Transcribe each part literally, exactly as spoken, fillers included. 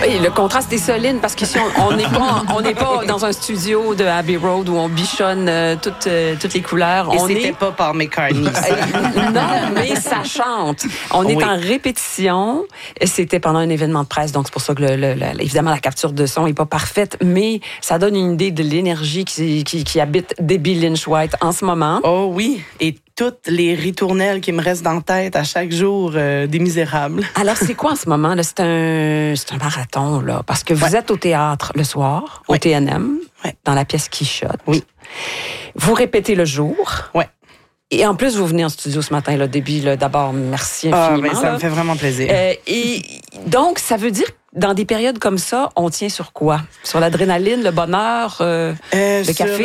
Et le contraste est solide parce qu'ici, on n'est pas, on n'est pas dans un studio de Abbey Road où on bichonne euh, toutes, euh, toutes les couleurs. Et on c'était est... pas Paul McCartney. Non, mais ça chante. On est oui. en répétition. C'était pendant un événement de presse, donc c'est pour ça que, le, le, le, évidemment, la capture de son n'est pas parfaite, mais ça donne une idée de l'énergie qui, qui, qui habite Debbie Lynch White en ce moment. Oh oui, et toutes les ritournelles qui me restent dans la tête à chaque jour euh, des Misérables. Alors, c'est quoi en ce moment? Là? C'est, un, c'est un marathon, là, parce que vous ouais. êtes au théâtre le soir, au ouais. T N M, ouais. dans la pièce Quichotte. Oui. Vous répétez le jour. Ouais. Et en plus, vous venez en studio ce matin, là, Debbie, là, d'abord, merci infiniment. Ah, ben, ça là. me fait vraiment plaisir. Euh, et donc, ça veut dire dans des périodes comme ça, on tient sur quoi? Sur l'adrénaline, le bonheur, euh, euh, le sur, café?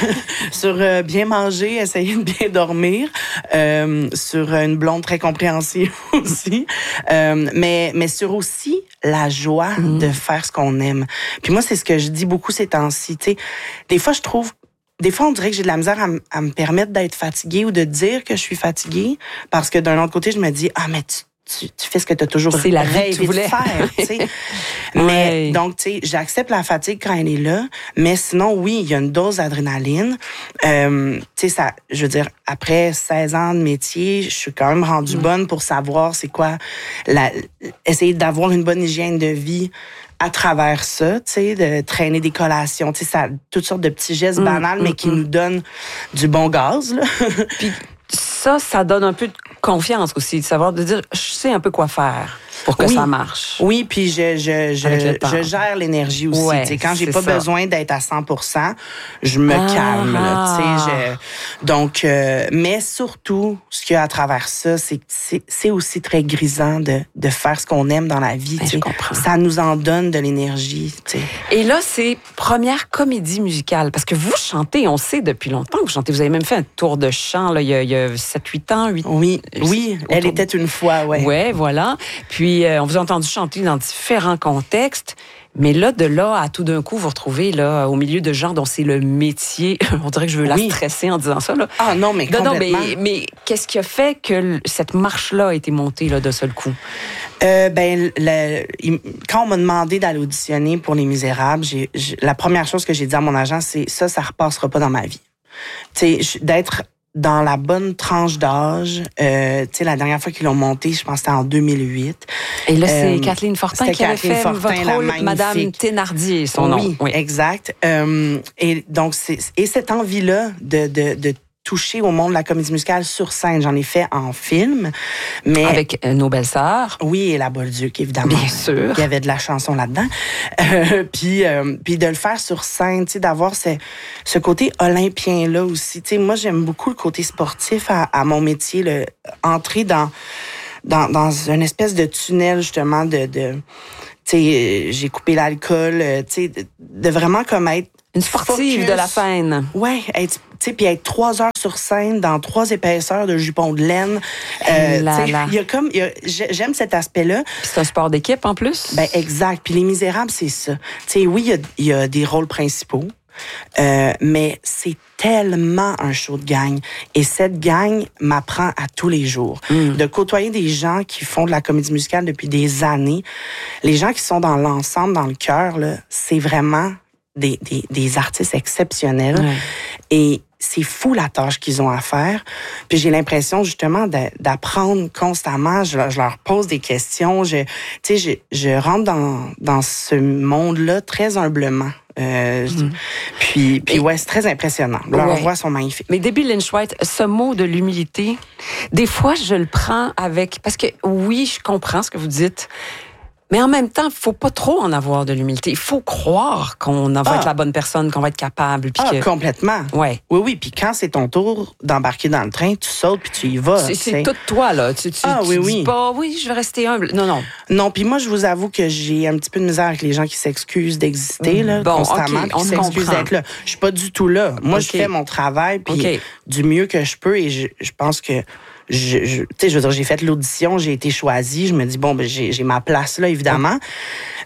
sur euh, bien manger, essayer de bien dormir, euh, sur une blonde très compréhensive aussi, euh, mais, mais sur aussi la joie mmh. de faire ce qu'on aime. Puis moi, c'est ce que je dis beaucoup ces temps-ci. T'sais, des fois, je trouve Des fois, on dirait que j'ai de la misère à, m- à me permettre d'être fatiguée ou de dire que je suis fatiguée, parce que d'un autre côté, je me dis, ah, mais tu Tu, tu fais ce que tu as toujours c'est la rêvé vie que tu voulais. de faire. Tu sais. Mais ouais. donc, tu sais, j'accepte la fatigue quand elle est là, mais sinon, oui, il y a une dose d'adrénaline. Euh, tu sais, ça, je veux dire, après seize ans de métier, je suis quand même rendue mmh. bonne pour savoir c'est quoi, la, essayer d'avoir une bonne hygiène de vie à travers ça, tu sais, de traîner des collations, tu sais, ça, toutes sortes de petits gestes mmh, banals, mmh, mais qui mmh. nous donnent du bon gaz, là. Puis ça, ça donne un peu de confiance aussi, de savoir, de dire, je sais un peu quoi faire pour que oui. ça marche. Oui, puis je, je, je, je gère l'énergie aussi. Ouais, quand j'ai pas ça. besoin d'être à cent pour cent, je me ah, calme. Là, je, donc, euh, mais surtout, ce qu'il y a à travers ça, c'est que c'est, c'est aussi très grisant de, de faire ce qu'on aime dans la vie. Ben, je comprends. Ça nous en donne de l'énergie. T'sais. Et là, c'est première comédie musicale, parce que vous chantez, on sait depuis longtemps que vous chantez. Vous avez même fait un tour de chant là, il y a, il y a sept huit ans. huit Oui, oui, elle était une fois, ouais. Ouais, voilà. Puis, euh, on vous a entendu chanter dans différents contextes. Mais là, de là à tout d'un coup, vous retrouvez là, au milieu de gens dont c'est le métier. On dirait que je veux oui. la stresser en disant ça. Là. Ah non, mais non, complètement. Non, mais, mais qu'est-ce qui a fait que cette marche-là a été montée là, d'un seul coup? Euh, ben, le, quand on m'a demandé d'aller auditionner pour Les Misérables, j'ai, j'ai, la première chose que j'ai dit à mon agent, c'est ça, ça repassera pas dans ma vie. Tu sais, d'être dans la bonne tranche d'âge. Euh, tu sais, la dernière fois qu'ils l'ont monté, je pense que c'était en deux mille huit. Et là, c'est euh, Kathleen Fortin qui avait fait Fortin, votre rôle, Madame Thénardier, son oui, nom. Oui, exact. Euh, et donc, c'est, et cette envie-là de, de, de toucher au monde de la comédie musicale sur scène, j'en ai fait en film. Mais avec euh, nos belles-sœurs. Oui, et la Bolduc, évidemment. Bien sûr. Il y avait de la chanson là-dedans. Euh, puis, euh, puis de le faire sur scène, tu sais, d'avoir ce, ce côté olympien-là aussi. Tu sais, moi, j'aime beaucoup le côté sportif à, à mon métier, le, entrer dans, dans, dans une espèce de tunnel, justement, de... de tu sais, j'ai coupé l'alcool, tu sais, de, de vraiment comme être une sportive focus. De la scène. Ouais, être, tu sais, puis être trois heures sur scène dans trois épaisseurs de jupons de laine. Euh, il y a comme, y a, j'aime cet aspect-là. Puis c'est un sport d'équipe en plus. Ben exact. Puis Les Misérables, c'est ça. Tu sais, oui, il y a, y a des rôles principaux. Euh, mais c'est tellement un show de gang. Et cette gang m'apprend à tous les jours. Mm. De côtoyer des gens qui font de la comédie musicale depuis des années. Les gens qui sont dans l'ensemble, dans le cœur, là, c'est vraiment des, des, des artistes exceptionnels. Mm. Et c'est fou la tâche qu'ils ont à faire. Puis j'ai l'impression justement de, d'apprendre constamment. Je, je leur pose des questions. Je, tu sais, je, je rentre dans, dans ce monde-là très humblement. Euh, mmh. Puis, puis ouais, c'est très impressionnant. Leurs ouais. voix sont magnifiques. Mais Debbie Lynch White, ce mot de l'humilité, des fois, je le prends avec... Parce que oui, je comprends ce que vous dites, mais en même temps, il faut pas trop en avoir de l'humilité. Il faut croire qu'on va ah. être la bonne personne, qu'on va être capable. Puis ah, que... complètement. Ouais. Oui, oui. Puis quand c'est ton tour d'embarquer dans le train, tu sautes puis tu y vas. C'est, c'est tout toi, là. Tu, tu, ah, tu oui, dis oui. pas, oui, je vais rester humble. Non, non. Non, puis moi, je vous avoue que j'ai un petit peu de misère avec les gens qui s'excusent d'exister, là, bon, constamment, okay, puis qui s'excusent comprend. D'être là. Je suis pas du tout là. Moi, okay. je fais mon travail, puis okay. du mieux que je peux, et je, je pense que Je, je, tu sais, je veux dire, j'ai fait l'audition, j'ai été choisie. Je me dis, bon, ben, j'ai, j'ai ma place là, évidemment.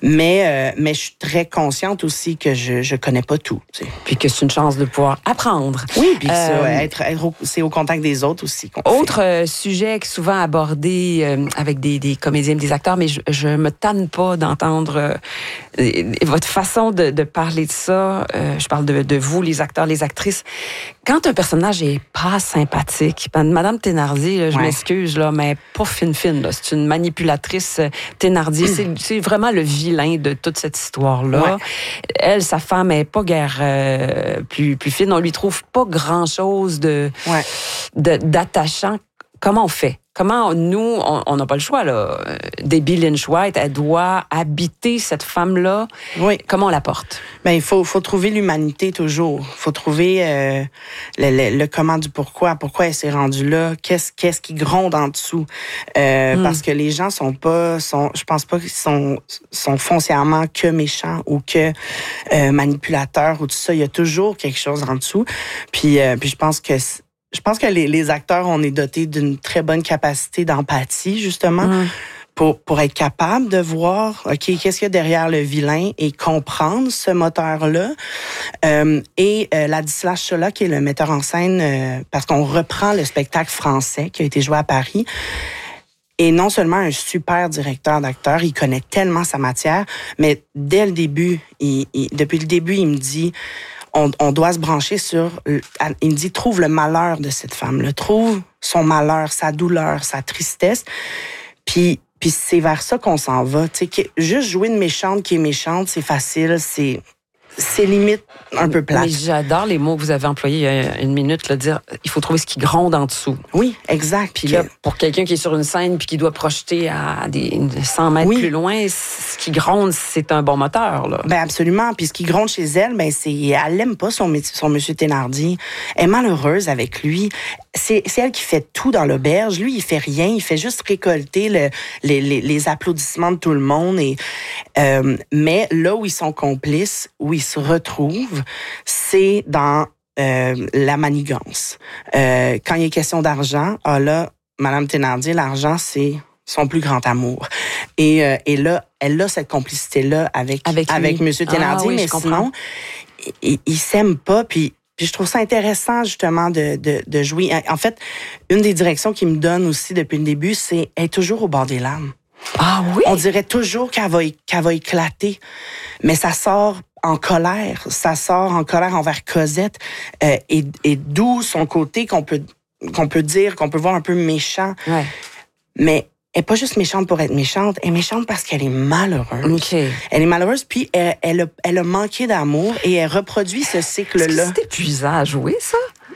Mais, euh, mais je suis très consciente aussi que je je connais pas tout. Tu sais. Puis que c'est une chance de pouvoir apprendre. Oui, puis que ça, Euh, être, être au, c'est au contact des autres aussi. Qu'on Autre fait. euh, sujet qui est souvent abordé euh, avec des, des comédiens, des acteurs, mais je, je me tanne pas d'entendre euh, votre façon de, de parler de ça. Euh, je parle de, de vous, les acteurs, les actrices. Quand un personnage est pas sympathique, ben, Madame Thénardier, là, je Ouais. m'excuse, là, mais pas fine fine. Là. C'est une manipulatrice euh, Thénardier. C'est, c'est vraiment le vilain de toute cette histoire-là. Ouais. Elle, sa femme, est pas guère euh, plus, plus fine. On lui trouve pas grand-chose de, Ouais. de, d'attachant. Comment on fait? Comment nous, on n'a pas le choix, là. Debbie Lynch White, elle doit habiter cette femme-là. Oui. Comment on la porte? Ben, il faut, faut trouver l'humanité toujours. Il faut trouver euh, le, le, le comment du pourquoi. Pourquoi elle s'est rendue là. Qu'est-ce, qu'est-ce qui gronde en dessous. Euh, Mm. Parce que les gens sont pas... Sont, je pense pas qu'ils sont, sont foncièrement que méchants ou que euh, manipulateurs ou tout ça. Il y a toujours quelque chose en dessous. Puis, euh, puis je pense que... Je pense que les, les acteurs, on est dotés d'une très bonne capacité d'empathie, justement, Mm. pour, pour être capable de voir, OK, qu'est-ce qu'il y a derrière le vilain et comprendre ce moteur-là. Euh, et euh, Ladislas Chola, qui est le metteur en scène, euh, parce qu'on reprend le spectacle français qui a été joué à Paris, et non seulement un super directeur d'acteurs, il connaît tellement sa matière, mais dès le début, il, il, depuis le début, il me dit... On, on doit se brancher sur... Il me dit, trouve le malheur de cette femme-là. Trouve son malheur, sa douleur, sa tristesse. Puis, puis c'est vers ça qu'on s'en va. Tu sais, juste jouer une méchante qui est méchante, c'est facile, c'est... C'est limite un peu plate. Mais j'adore les mots que vous avez employés il y a une minute, là, dire il faut trouver ce qui gronde en dessous. Oui, exact. Puis là, pour quelqu'un qui est sur une scène puis qui doit projeter à des cent mètres Oui. plus loin, ce qui gronde, c'est un bon moteur, là. Ben absolument. Puis ce qui gronde chez elle, ben c'est elle aime pas son son monsieur Thénardier. Elle est malheureuse avec lui. C'est c'est elle qui fait tout dans l'auberge. Lui, il fait rien. Il fait juste récolter le, les, les les applaudissements de tout le monde. Et euh, mais là où ils sont complices, où ils se retrouvent, c'est dans euh, la manigance. Euh, quand il est question d'argent, ah là, Madame Thénardier, l'argent, c'est son plus grand amour. Et, euh, et là, elle a cette complicité-là avec, Avec avec, lui. Monsieur Thénardier, Ah oui, mais je comprends. sinon, ils il s'aiment pas, puis... Puis je trouve ça intéressant, justement, de, de, de jouer. En fait, une des directions qu'il me donne aussi depuis le début, c'est être toujours au bord des larmes. Ah oui? On dirait toujours qu'elle va, qu'elle va éclater, mais ça sort en colère. Ça sort en colère envers Cosette, euh, et, et d'où son côté qu'on peut, qu'on peut dire, qu'on peut voir un peu méchant. Ouais. Mais elle n'est pas juste méchante pour être méchante, elle est méchante parce qu'elle est malheureuse. OK. Elle est malheureuse, puis elle, elle, a, elle a manqué d'amour et elle reproduit ce cycle-là. C'est épuisant à jouer, ça?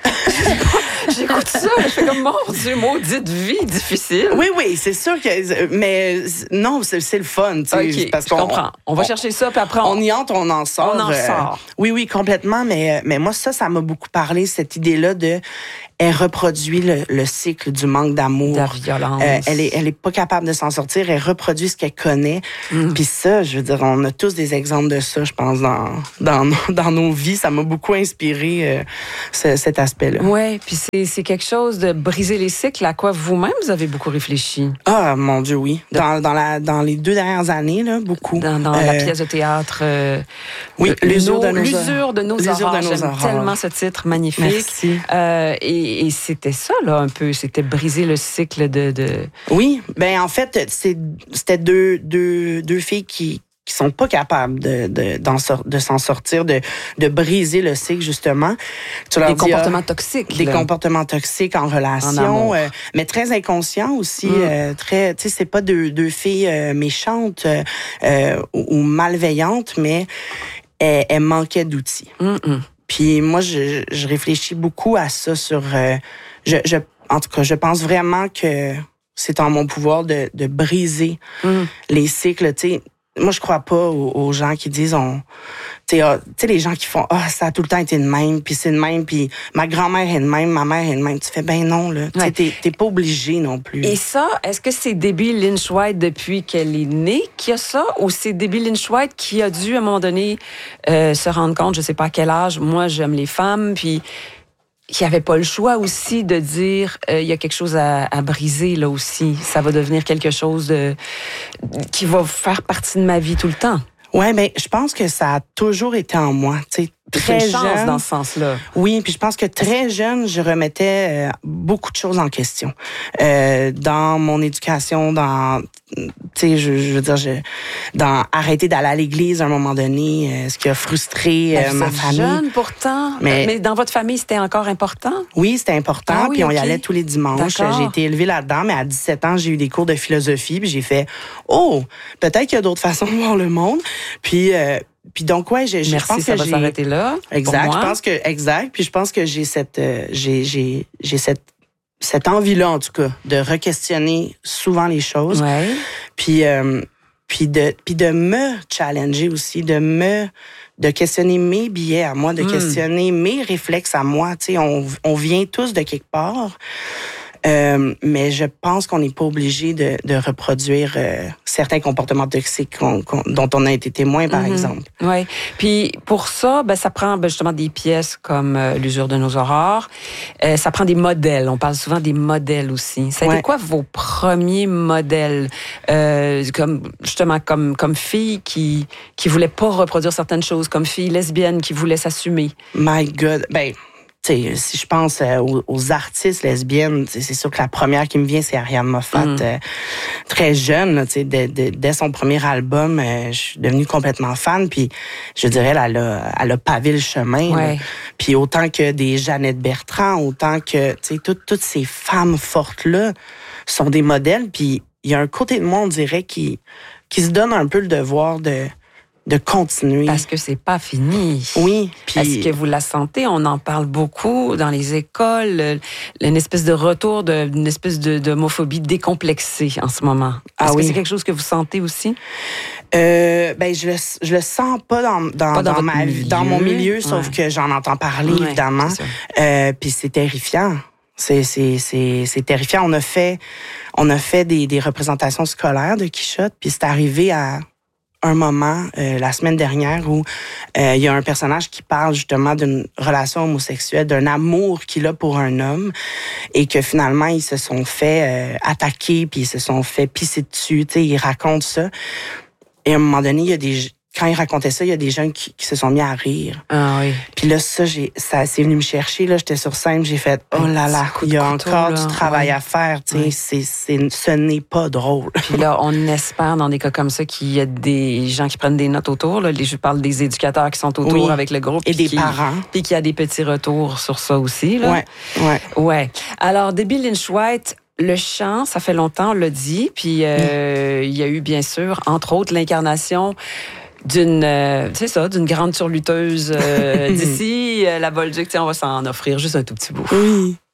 J'écoute ça, je fais comme, mon Dieu, maudite vie difficile. Oui, oui, c'est sûr que... Mais non, c'est, c'est le fun, tu sais. OK, parce je qu'on, comprends. On va on, chercher ça, puis après, on... on y entre, on en sort. On en euh, sort. Oui, oui, complètement, mais, mais moi, ça, ça m'a beaucoup parlé, cette idée-là de... Elle reproduit le, le cycle du manque d'amour. De la violence. Euh, elle est, elle est pas capable de s'en sortir. Elle reproduit ce qu'elle connaît. Mm. Puis ça, je veux dire, on a tous des exemples de ça, je pense, dans, dans, nos, dans nos vies. Ça m'a beaucoup inspiré, euh, ce, cet aspect-là. Oui, puis c'est, c'est quelque chose de briser les cycles à quoi vous-même, vous avez beaucoup réfléchi. Ah, mon Dieu, oui. Dans, dans, la, dans les deux dernières années, là, beaucoup. Dans, dans Euh, la pièce de théâtre. euh, Oui, euh, l'usure nos- de nos l'usure de nos l'usure aurores. de nos J'aime aurores. tellement ce titre magnifique. Merci. Euh, et, et c'était ça, là, un peu. C'était briser le cycle de... de... Oui, ben en fait, c'est, c'était deux, deux, deux filles qui qui sont pas capables de, de, d'en sor- de s'en sortir, de, de briser le cycle, justement. Tu leur Des dis, comportements ah, toxiques. Des là. comportements toxiques en En relation, amour. euh, mais très inconscients aussi. Mm. Euh, très, tu sais, c'est pas deux, deux filles euh, méchantes euh, euh, ou, ou malveillantes, mais elles, elles manquaient d'outils. Mm-mm. Puis moi, je, je réfléchis beaucoup à ça sur... Euh, je, je, en tout cas, je pense vraiment que c'est en mon pouvoir de, de briser Mm. les cycles. Tu sais, moi, je crois pas aux, aux gens qui disent... on Tu sais, ah, tu sais, les gens qui font « Ah, ça a tout le temps été de même, puis c'est de même, puis ma grand-mère est de même, ma mère est de même. » Tu fais « Ben non, là. Tu sais, Ouais. t'es, t'es pas obligé non plus. » Et ça, est-ce que c'est Debbie Lynch White depuis qu'elle est née qui a ça, ou c'est Debbie Lynch White qui a dû, à un moment donné, euh, se rendre compte, je sais pas à quel âge, moi, j'aime les femmes, puis il n'y avait pas le choix aussi de dire il euh, y a quelque chose à, à briser là aussi. Ça va devenir quelque chose de, qui va faire partie de ma vie tout le temps. Ouais, mais je pense que ça a toujours été en moi. Tu sais, très C'est une chance jeune, dans ce sens-là. Oui, puis je pense que très jeune, je remettais euh, beaucoup de choses en question euh, dans mon éducation, dans, tu sais, je, je veux dire, je, dans arrêter d'aller à l'église à un moment donné, euh, ce qui a frustré euh, ma famille. Jeune pourtant, mais, mais dans votre famille, c'était encore important. Oui, c'était important. Ah oui, puis on okay. y allait tous les dimanches. D'accord. J'ai été élevée là-dedans, mais à dix-sept ans, j'ai eu des cours de philosophie, puis j'ai fait, oh, peut-être qu'il y a d'autres façons de voir le monde. Puis euh, Puis donc ouais, je, Merci, je pense ça que va j'ai s'arrêter là. Exact, pour moi. je pense que exact, puis je pense que j'ai cette euh, j'ai j'ai j'ai cette cette envie-là en tout cas de re-questionner souvent les choses. Ouais. Puis euh, puis de puis de me challenger aussi, de me de questionner mes billets à moi, de mm. questionner mes réflexes à moi, tu sais, on on vient tous de quelque part. Euh, mais je pense qu'on n'est pas obligé de, de reproduire euh, certains comportements toxiques qu'on, qu'on, dont on a été témoin, par mm-hmm. exemple. Oui. Puis pour ça, ben, ça prend ben, justement des pièces comme euh, L'usure de nos aurores. Euh, ça prend des modèles. On parle souvent des modèles aussi. Ça a été ouais. quoi vos premiers modèles? Euh, comme, justement, comme, comme fille qui qui voulait pas reproduire certaines choses, comme fille lesbienne qui voulait s'assumer. My God. Ben... T'sais, si je pense euh, aux, aux artistes lesbiennes, c'est sûr que la première qui me vient, c'est Ariane Moffat. Mm. Euh, très jeune, dès, dès, dès son premier album, euh, je suis devenue complètement fan. Puis je dirais, elle a, elle a pavé le chemin. Ouais. Puis autant que des Jeannette Bertrand, autant que tout, toutes ces femmes fortes-là sont des modèles. Puis il y a un côté de moi, on dirait, qui, qui se donne un peu le devoir de... de continuer. Parce que c'est pas fini. Oui. Puis... Est-ce que vous la sentez? On en parle beaucoup dans les écoles. Une espèce de retour d'une espèce de, d'homophobie décomplexée en ce moment. Est-ce ah oui. que c'est quelque chose que vous sentez aussi? Euh, ben, je le, je le sens pas dans, dans, pas dans, dans, ma, milieu. dans mon milieu, sauf ouais. que j'en entends parler, ouais, évidemment. Euh, puis c'est terrifiant. C'est, c'est, c'est, c'est terrifiant. On a fait, on a fait des, des représentations scolaires de Quichotte, puis c'est arrivé à un moment euh, la semaine dernière où il euh, y a un personnage qui parle justement d'une relation homosexuelle, d'un amour qu'il a pour un homme et que finalement ils se sont fait euh, attaquer puis ils se sont fait pisser dessus, tu sais, il raconte ça. Et à un moment donné, il y a des quand il racontait ça, il y a des gens qui, qui se sont mis à rire. Ah oui. Puis là, ça, j'ai, ça, c'est venu me chercher. Là, j'étais sur scène, j'ai fait, oh là là, il y a couteau, encore là, du travail ouais. à faire. Tu sais, ouais. c'est, c'est, ce n'est pas drôle. Puis là, on espère dans des cas comme ça qu'il y a des gens qui prennent des notes autour. Là. Je parle des éducateurs qui sont autour oui. avec le groupe et des qui, parents. Puis qu'il y a des petits retours sur ça aussi. Là. Ouais, ouais, ouais. Alors, Debbie Lynch White. Le chant, ça fait longtemps, on l'a dit. Puis euh, il y a eu bien sûr, entre autres, l'incarnation d'une, euh, c'est ça, d'une grande surluteuse euh, d'ici, euh, la Bolduc. On va s'en offrir juste un tout petit bout. Oui.